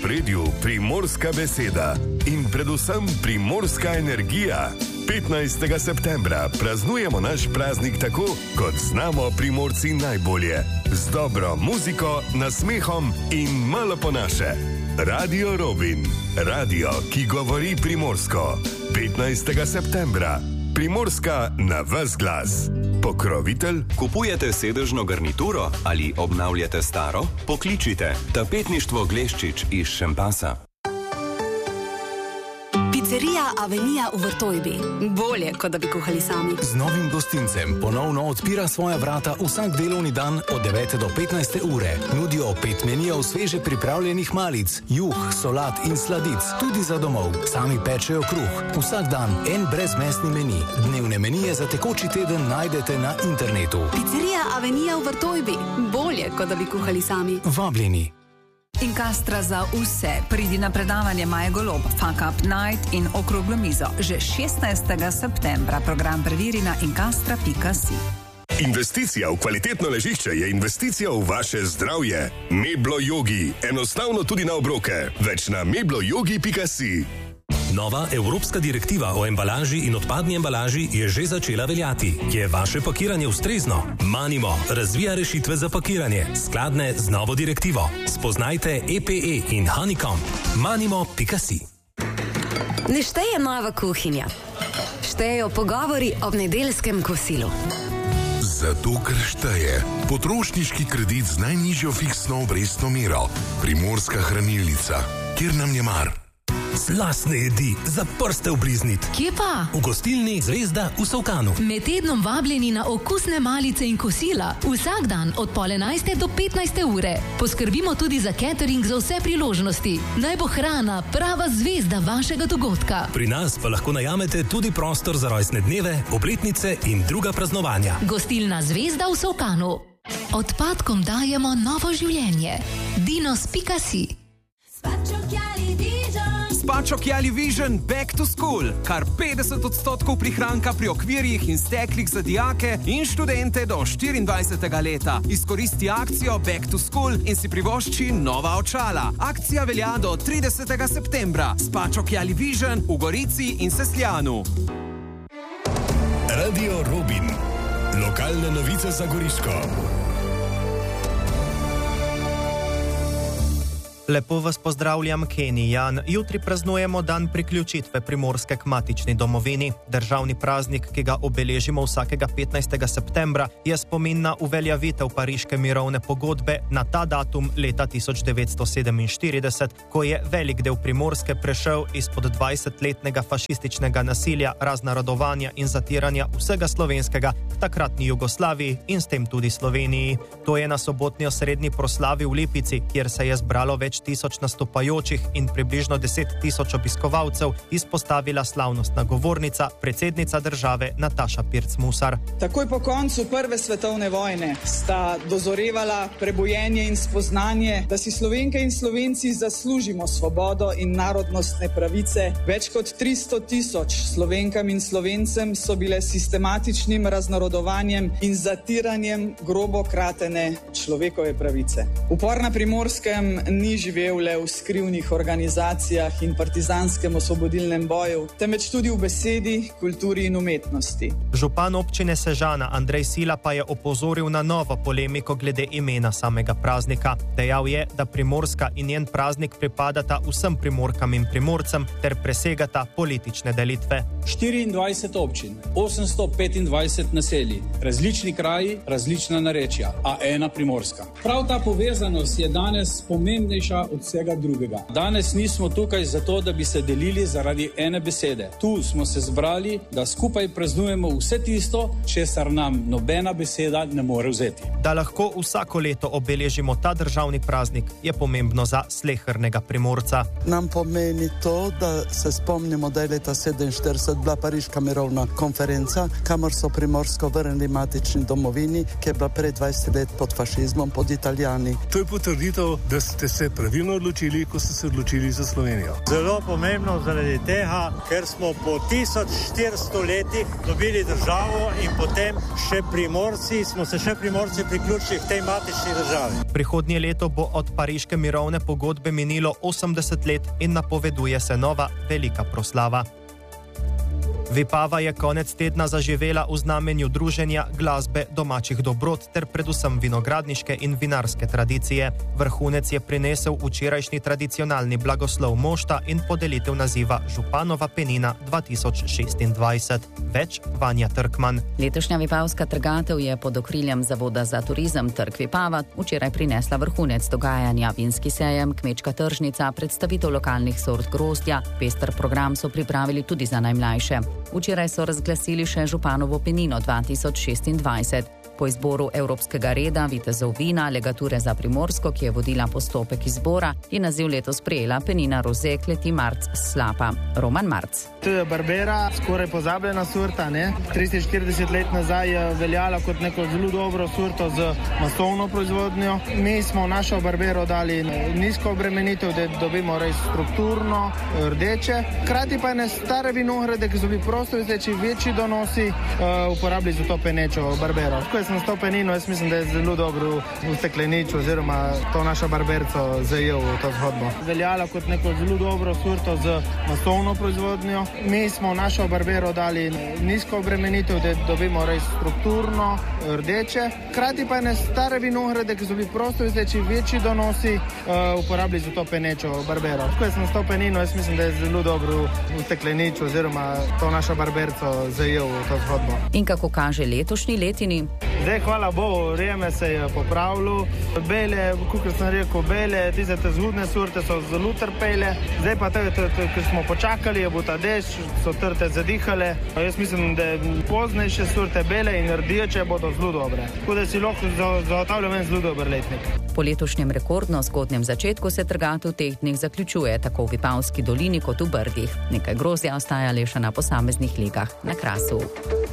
ospredju primorska beseda in predvsem primorska energija. 15. septembra praznujemo naš praznik tako, kot znamo Primorci najbolje. Z dobro muziko, nasmehom in malo po naše. Radio Robin. Radio, ki govori primorsko. 15. septembra. Primorska na ves glas. Pokrovitelj? Kupujete sedežno garnituro ali obnavljate staro? Pokličite Tapetništvo Gleščič iz Šempasa. Pizzerija Avenija v Vrtojbi. Bolje, kot da bi kuhali sami. Z novim gostincem ponovno odpira svoja vrata vsak delovni dan od 9 do 15 ure. Nudijo 5 menijev sveže pripravljenih malic, juh, solat in sladic, tudi za domov. Sami pečejo kruh. Vsak dan en brezmesni meni. Dnevne menije za tekoči teden najdete na internetu. Pizzerija Avenija v Vrtojbi. Bolje, kot da bi kuhali sami. Vabljeni. Inkastra za vse. Pridi na predavanje Maje Golob, Fuck Up Night in okroglo mizo. Že 16. septembra. Program preveri na inkastra.si. Investicija v kvalitetno ležišče je investicija v vaše zdravje. Meblo Yogi. Enostavno tudi na obroke. Več na mebloyogi.si. Nova evropska direktiva o embalaži in odpadni embalaži je že začela veljati. Je vaše pakiranje ustrezno? Manimo razvija rešitve za pakiranje, skladne z novo direktivo. Spoznajte EPE in Honeycomb. Manimo.si. Ne šteje nova kuhinja. Štejejo pogovori ob nedeljskem kosilu. Zato, ker šteje potrošniški kredit z najnižjo fiksno obrestno mero. Primorska hranilnica. Kjer nam je mar? Slastne jedi za prste obliznit. Kje pa? V gostilni Zvezda v Solkanu. Med tednom vabljeni na okusne malice in kosila. Vsak dan od 10:30 do 15 ure. Poskrbimo tudi za catering za vse priložnosti. Naj bo hrana prava zvezda vašega dogodka. Pri nas pa lahko najamete tudi prostor za rojstne dneve, obletnice in druga praznovanja. Gostilna Zvezda v Solkanu. Odpadkom dajemo novo življenje. Dinos.si. Spač Occhiali Vision Back to School. Kar 50% prihranka pri okvirjih in steklih za dijake in študente do 24. leta. Izkoristi akcijo Back to School in si privošči nova očala. Akcija velja do 30. septembra. Spač Occhiali Vision v Gorici in Sesljanu. Radio Robin. Lokalne novice za Goriško. Lepo vas pozdravljam, Kenny Jan. Jutri praznujemo dan priključitve Primorske k matični domovini. Državni praznik, ki ga obeležimo vsakega 15. septembra, je spomin na uveljavitev Pariške mirovne pogodbe na ta datum leta 1947, ko je velik del Primorske prešel izpod 20-letnega fašističnega nasilja, raznarodovanja in zatiranja vsega slovenskega k takratni Jugoslaviji in s tem tudi Sloveniji. To je na sobotni osrednji proslavi v Lipici, kjer se je zbralo več tisoč nastopajočih in približno 10 tisoč obiskovalcev, izpostavila slavnostna govornica, predsednica države Nataša Pirc-Musar. Takoj po koncu Prve svetovne vojne sta dozorevala prebojenje in spoznanje, da si Slovenke in Slovenci zaslužimo svobodo in narodnostne pravice. Več kot 300 tisoč Slovenkam in Slovencem so bile sistematičnim raznarodovanjem in zatiranjem grobo kratene človekove pravice. Upor na Primorskem ni živel le v skrivnih organizacijah in partizanskem osvobodilnem boju, temveč tudi v besedi, kulturi in umetnosti. Župan občine Sežana Andrej Sila pa je opozoril na novo polemiko glede imena samega praznika. Dejal je, da Primorska in njen praznik pripadata vsem Primorkam in Primorcem ter presegata politične delitve. 24 občin, 825 naselij, različni kraji, različna narečja, a ena Primorska. Prav ta povezanost je danes pomembnejša od vsega drugega. Danes nismo tukaj zato, da bi se delili zaradi ene besede. Tu smo se zbrali, da skupaj praznujemo vse tisto, česar nam nobena beseda ne more vzeti. Da lahko vsako leto obeležimo ta državni praznik, je pomembno za slehernega Primorca. Nam pomeni to, da se spomnimo, da je leta 1947 bila Pariška mirovna konferenca, kamor so Primorsko vrnili matični domovini, ki je bila pred 20 let pod fašizmom, pod Italijani. To je potrditev, da ste se pravilno odločili, ko ste se odločili za Slovenijo. Zelo pomembno zaradi tega, ker smo po 1400 letih dobili državo in potem smo se še Primorci priključili k tej matični državi. Prihodnje leto bo od pariške mirovne pogodbe minilo 80 let in napoveduje se nova velika proslava. Vipava je konec tedna zaživela v znamenju druženja, glasbe, domačih dobrot ter predvsem vinogradniške in vinarske tradicije. Vrhunec je prinesel včerajšnji tradicionalni blagoslov mošta in podelitev naziva Županova penina 2026. Več Vanja Trkman. Letošnja vipavska trgatev je pod okriljem Zavoda za turizem Trg Vipava včeraj prinesla vrhunec dogajanja. Vinski sejem, kmečka tržnica, predstavitev lokalnih sort grozdja, pester program so pripravili tudi za najmlajše. Včeraj so razglasili še Županovo penino 2026. Po izboru Evropskega reda vitezov vina legature za Primorsko, ki je vodila postopek izbora, je naziv letos prejela penina Rosé kleti Marc Slapa. Roman Marc. To je Barbera, skoraj pozabljena sorta, ne? 30-40 let nazaj je veljala kot neko zelo dobro sorto z masovno proizvodnjo. Mi smo našo Barbero dali nizko obremenitev, da dobimo res strukturno rdeče. Krati pa ne stare vinograde, ki so bi prosto izteči večji donosi, uporabili za to penečo Barbero. Na to penino, jaz mislim, da je zelo dobro v stekleniču oziroma to našo barberco zajel v to zgodbo. Veljala kot neko zelo dobro sorto z masovno proizvodnjo. Mi smo našo Barbero dali nizko obremenitev, da dobimo res strukturno rdeče. Krati pa ne stare vinograde, ki so bi prosto izteči večji donosi, uporabili za to penečo Barbero. Na to penino, jaz mislim, da je zelo dobro v stekleniču oziroma to našo barberco zajel v to zgodbo. In kako kaže letošnji letini? Zdaj, hvala Bogu, vreme se je popravilo. Bele, kot sem rekel, bele, tiste zgodne sorte so zelo trpele. Zdaj pa, ko smo počakali, je bo ta dež, so trte zadihale. Jaz mislim, da poznejše sorte bele in rdeče bodo zelo dobre. Tako da si lahko zagotavljam en zelo dober letnik. Po letošnjem rekordno zgodnjem začetku se trgatev teh dneh zaključuje, tako v Vipavski dolini kot v Brdih. Nekaj grozdja ostaja le še na posameznih legah na Krasu.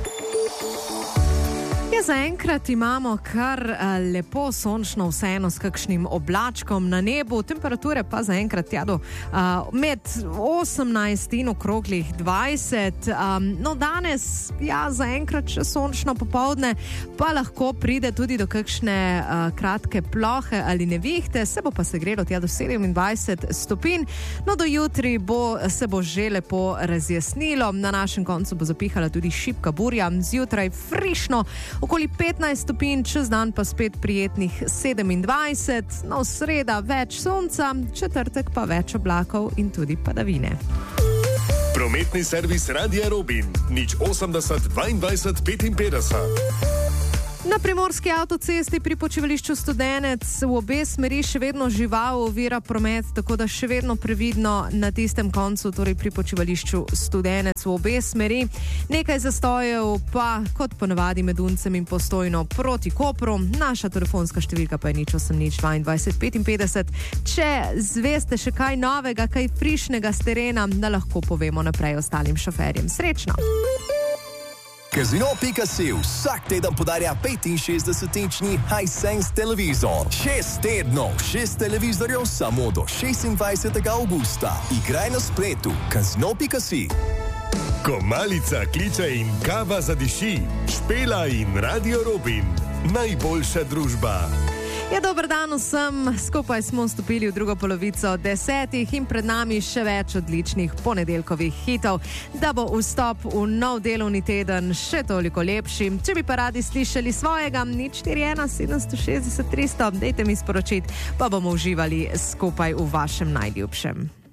Zaenkrat imamo kar lepo sončno, vseeno s kakšnim oblačkom na nebu, temperature pa zaenkrat med 18 in okroglih 20. No, danes, zaenkrat še sončno popoldne, pa lahko pride tudi do kakšne kratke plohe ali nevihte, se bo pa segrelo tja do 27 stopinj. No, do jutri se bo že lepo razjasnilo, na našem koncu bo zapihala tudi šibka burja, zjutraj frišno, okoli 15 stopinj, čez dan pa spet prijetnih 27, no, sreda več sonca, četrtek pa več oblakov in tudi padavine. Prometni servis Radia Robin, 080 22 55. Na primorski avtocesti pri počivališču Studenec v obe smeri še vedno žival ovira promet, tako da še vedno previdno na tistem koncu, torej pri počivališču Studenec v obe smeri. Nekaj zastojev pa, kot ponavadi, med Uncem in Postojno proti Kopru. Naša telefonska številka pa je 080 22 55. Če zveste še kaj novega, kaj frišnega s terena, da lahko povemo naprej ostalim šoferjem. Srečno! Casino.si vsak teden podarja 65-inčni Hisense televizor. 6 tednov, 6 televizorjev samo do 26. augusta. Igraj na spletu. Casino.si. Ko malica kliče in kava zadiši, Špela in Radio Robin. Najboljša družba. Dober dan vsem, skupaj smo vstopili v drugo polovico 10 in pred nami še več odličnih ponedeljkovih hitov, da bo vstop v nov delovni teden še toliko lepši. Če bi pa radi slišali svojega, 041 760 300, dajte mi sporočiti, pa bomo uživali skupaj v vašem najljubšem.